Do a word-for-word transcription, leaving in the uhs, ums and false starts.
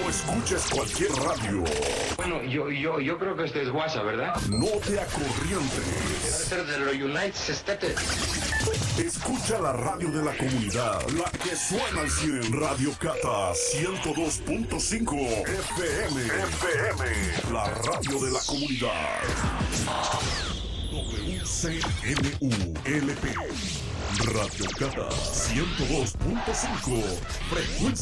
No escuches cualquier radio. Bueno, yo, yo, yo creo que este es WhatsApp, ¿verdad? No te Debe acorrientes. ser de los United States. Escucha la radio de la comunidad, la que suena al cien. Radio Cata ciento dos punto cinco F M. F M. La radio de la comunidad. W C M U L P. Radio Cata ciento dos punto cinco. Frecuencia.